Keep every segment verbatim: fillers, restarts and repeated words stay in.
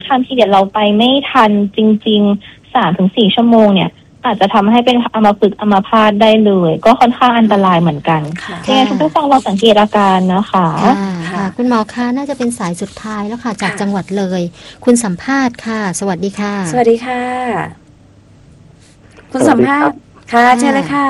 ทานพีเรียดเราไปไม่ทันจริงๆ สามถึงสี่ ชั่วโมงเนี่ยอาจจะทำให้เป็นอัมพฤกษ์อัมพาตได้เลยก็ค่อนข้างอันตรายเหมือนกันยังไงทุกผู้ฟังเราสังเกตอาการนะคะค่ะคุณหมอคะน่าจะเป็นสายสุดท้ายแล้วค่ะจากจังหวัดเลยคุณสัมภาษณ์ค่ะสวัสดีค่ะสวัสดีค่ะคุณสัมภาษณ์ค่ะเชิญเลยค่ะ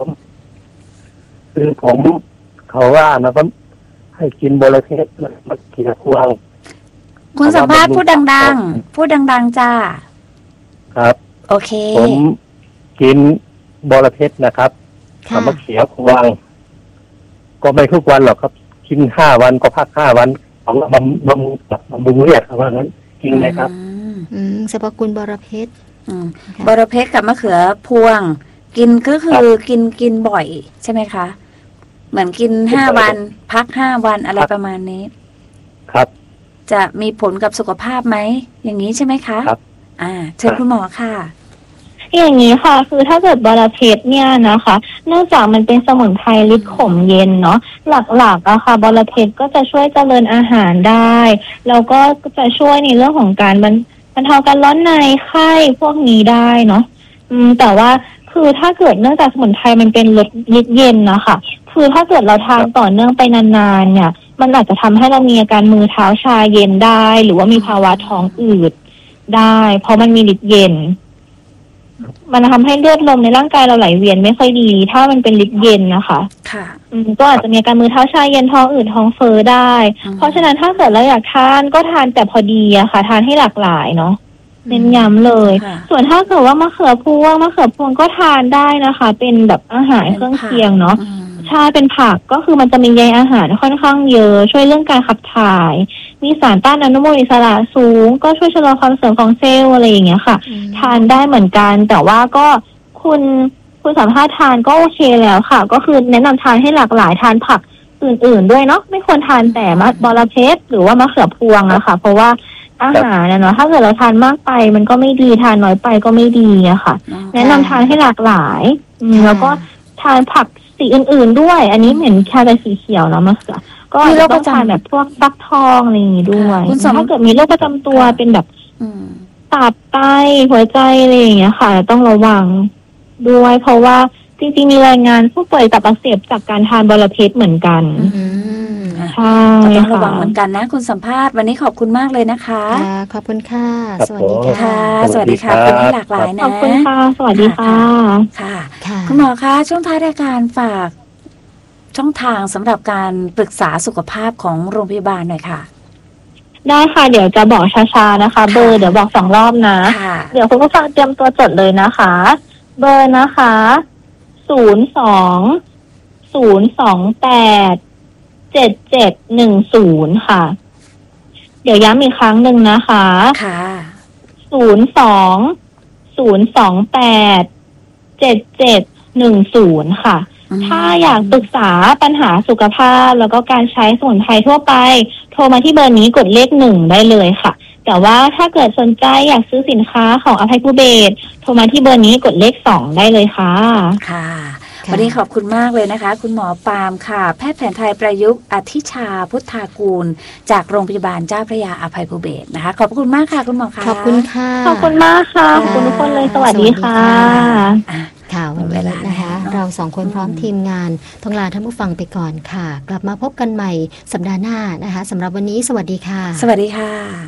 คือผมเขาว่านะผมให้กินบรเพชรมากินพวงคุณสัมภาษณ์พูดดังๆพูดดังๆจ้าครับโอเคผมกินบรเพชรนะครับมะเขือพวงก็ไม่ทุกวันหรอกครับกินห้าวันก็พักห้าวันของบำบำบำรุงเลือดครับว่างั้นจริงไหมครับอืมสรรพคุณบรเพชรบรเพชรกับมะเขือพวงกินก็คือกินกินบ่อยใช่ไหมคะเหมือนกินห้าวันพักห้าวันอะไรประมาณนี้ครับจะมีผลกับสุขภาพไหมอย่างนี้ใช่ไหมคะครับอ่าเชิญคุณหมอค่ะอย่างนี้ค่ะคือถ้าเกิดบรเพชรเนี่ยนะคะเนื่องจากมันเป็นสมุนไพรฤทธิ์ขมเย็นเนาะหลักๆอะค่ะบรเพชรก็จะช่วยเจริญอาหารได้แล้วก็จะช่วยในเรื่องของการบรรบรรเทาการร้อนในไข้พวกนี้ได้เนาะอืมแต่ว่าคือถ้าเกิดเนื่องจากสมุนไพรมันเป็นรสฤทธิ์เย็นนะคะคือถ้าเกิดเราทานต่อเนื่องไปนานๆเนี่ยมันอาจจะทำให้เรามีอาการมือเท้าชาเย็นได้หรือว่ามีภาวะท้องอืดได้เพราะมันมีฤทธิ์เย็นมันทำให้เลือดลมในร่างกายเราไหลเวียนไม่ค่อยดีถ้ามันเป็นฤทธิ์เย็นนะคะค่ะอืมก็อาจจะมีอาการมือเท้าชาเย็นท้องอืดท้องเฟ้อได้เพราะฉะนั้นถ้าเกิดเราอยากทานก็ทานแต่พอดีอะค่ะทานให้หลากหลายเนาะเน้นย้ำเลยส่วนถ้าเกิดว่ามะเขือพวงมะเขือพวงก็ทานได้นะคะเป็นแบบอาหารเครื่องเคียงเนาะใช่เป็นผักก็คือมันจะมีใยอาหารค่อนข้างเยอะช่วยเรื่องการขับถ่ายมีสารต้านอนุมูลอิสระสูงก็ช่วยชะลอความเสื่อมของเซลล์อะไรอย่างเงี้ยค่ะทานได้เหมือนกันแต่ว่าก็คุณคุณสามารถทานก็โอเคแล้วค่ะก็คือแนะนำทานให้หลากหลายทานผักอื่นๆด้วยเนาะไม่ควรทานแต่มะบรเพชรหรือว่ามะเขือพวงอะค่ะเพราะว่าอาหารเนาะถ้าเกิดเราทานมากไปมันก็ไม่ดีทานน้อยไปก็ไม่ดีอะค่ะแนะนำทานให้หลากหลายแล้วก็ทานผักสีอื่นๆด้วยอันนี้เหมือนแค่ใบสีเขียวแล้วมะเขือก็ต้องทานแบบพวกฟักทองอะไรอย่างนี้ด้วยถ้าเกิดมีโรคประจำตัวเป็นแบบตับไตหัวใจอะไรอย่างเงี้ยค่ะต้องระวังด้วยเพราะว่าจริงๆมีรายงานผู้ป่วยตับอักเสบจากการทานบรเพชรเหมือนกันใช่ต้องระวังเหมือนกันนะคุณสัมภาษณ์วันนี้ขอบคุณมากเลยนะคะขอบคุณค่ะสวัสดีค่ะสวัสดีค่ะเป็นให้หลากหลายนะขอบคุณค่ะสวัสดีค่ะค่ะคุณหมอคะช่วงท้ายรายการฝากช่องทางสำหรับการปรึกษาสุขภาพของโรงพยาบาลหน่อยค่ะได้ค่ะเดี๋ยวจะบอกช้าๆนะคะเบอร์เดี๋ยวบอกสองรอบนะเดี๋ยวคุณผู้ฟังเตรียมตัวจดเลยนะคะเบอร์นะคะศูนย์สองศูนย์สองแปดเจ็ดเจ็ดหนึ่งศูนย์ค่ะเดี๋ยวย้ำอีกครั้งหนึ่งนะคะค่ะศูนย์สองศูนย์สองแปดเจ็ดเจ็ดหนึ่งศูนย์ค่ะถ้าอยากปรึกษาปัญหาสุขภาพแล้วก็การใช้สมุนไพรทั่วไปโทรมาที่เบอร์นี้กดเลขหนึ่งได้เลยค่ะแต่ว่าถ้าเกิดสนใจอยากซื้อสินค้าของอภัยภูเบศรโทรมาที่เบอร์นี้กดเลขสองได้เลยค่ะค่ะวันนี้ขอบคุณมากเลยนะคะคุณหมอปาล์มค่ะแพทย์แผนไทยประยุกต์อธิชาพุทธากูลจากโรงพยาบาลเจ้าพระยาอภัยภูเบศรนะคะขอบคุณมากค่ะคุณหมอค่ะขอบคุณค่ะขอบคุณมากค่ะขอบคุณทุกคนเลยสวัสดีค่ะค่ะวันนี้นะคะเราสองคนพร้อมทีมงานต้องลาท่านผู้ฟังไปก่อนค่ะกลับมาพบกันใหม่สัปดาห์หน้านะคะสำหรับวันนี้สวัสดีค่ะสวัสดีค่ะ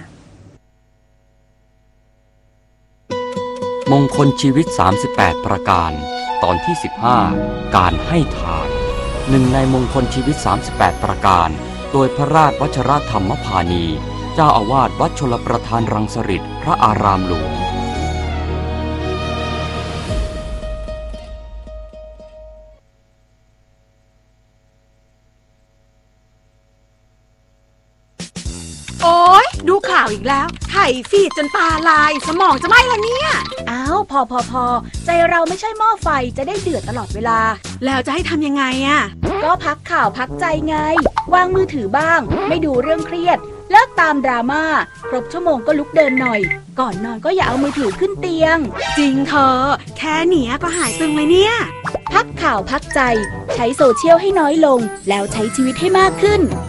มงคลชีวิตสามสิบแปดประการตอนที่สิบห้าการให้ทานหนึ่งในมงคลชีวิตสามสิบแปดประการโดยพระราชวชรธรรมพานีเจ้าอาวาสวัดชลประทานรังสฤษฎ์พระอารามหลวงโอ๊ยดูข่าวอีกแล้วไถฟีดจนตาลายสมองจะไหม้ละเนี่ยอ้าวพอพอพอใจเราไม่ใช่หม้อไฟจะได้เดือดตลอดเวลาแล้วจะให้ทำยังไงอ่ะก็พักข่าวพักใจไงวางมือถือบ้างไม่ดูเรื่องเครียดเลิกตามดราม่าครบชั่วโมงก็ลุกเดินหน่อยก่อนนอนก็อย่าเอามือถือขึ้นเตียงจริงเธอแค่เนี้ยก็หายตึงเลยเนี่ยพักข่าวพักใจใช้โซเชียลให้น้อยลงแล้วใช้ชีวิตให้มากขึ้น